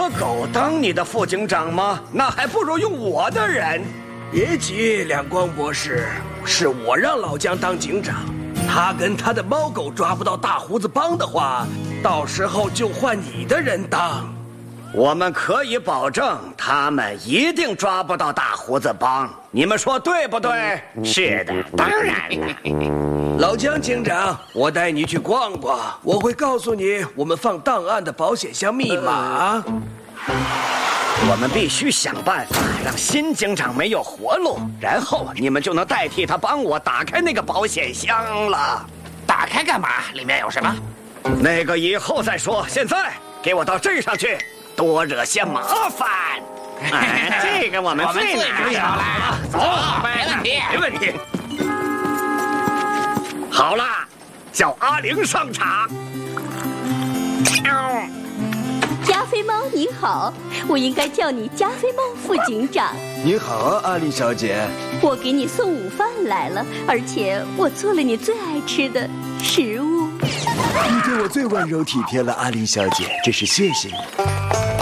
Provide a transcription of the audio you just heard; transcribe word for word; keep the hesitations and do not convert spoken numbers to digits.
和狗当你的副警长吗？那还不如用我的人。 别急，亮光博士，是我让老姜当警长。他跟他的猫狗抓不到大胡子帮的话，到时候就换你的人当。 我们可以保证，他们一定抓不到大胡子帮。你们说对不对？ 是的，当然。 老姜警长，我带你去逛逛，我会告诉你我们放档案的保险箱密码。 我们必须想办法让新警长没有活路，然后你们就能代替他帮我打开那个保险箱了。 打开干嘛？里面有什么？ 那个以后再说，现在给我到镇上去，多惹些麻烦。哎，这个我们最拿手了。 走，没问题， 没问题。好了，叫阿玲上场。 加菲猫你好，我应该叫你加菲猫副警长。 你好啊，阿丽小姐。 我给你送午饭来了，而且我做了你最爱吃的食物。 你对我最温柔体贴了，阿丽小姐，真是谢谢你。